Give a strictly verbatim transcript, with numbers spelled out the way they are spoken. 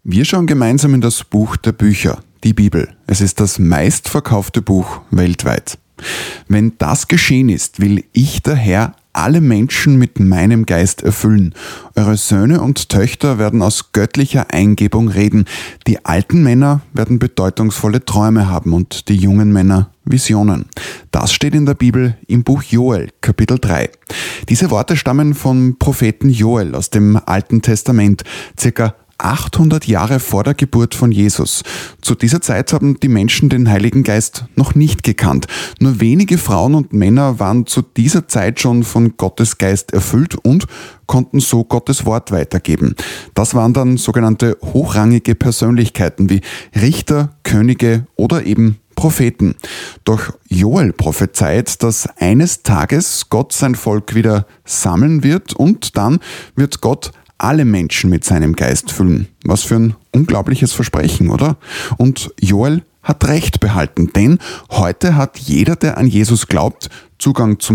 Wir schauen gemeinsam in das Buch der Bücher, die Bibel. Es ist das meistverkaufte Buch weltweit. Wenn das geschehen ist, will ich, der Herr, alle Menschen mit meinem Geist erfüllen. Eure Söhne und Töchter werden aus göttlicher Eingebung reden. Die alten Männer werden bedeutungsvolle Träume haben und die jungen Männer Visionen. Das steht in der Bibel im Buch Joel, Kapitel drei. Diese Worte stammen vom Propheten Joel aus dem Alten Testament, circa achthundert Jahre vor der Geburt von Jesus. Zu dieser Zeit haben die Menschen den Heiligen Geist noch nicht gekannt. Nur wenige Frauen und Männer waren zu dieser Zeit schon von Gottes Geist erfüllt und konnten so Gottes Wort weitergeben. Das waren dann sogenannte hochrangige Persönlichkeiten wie Richter, Könige oder eben Propheten. Doch Joel prophezeit, dass eines Tages Gott sein Volk wieder sammeln wird und dann wird Gott alle Menschen mit seinem Geist füllen. Was für ein unglaubliches Versprechen, oder? Und Joel hat Recht behalten, denn heute hat jeder, der an Jesus glaubt, Zugang zum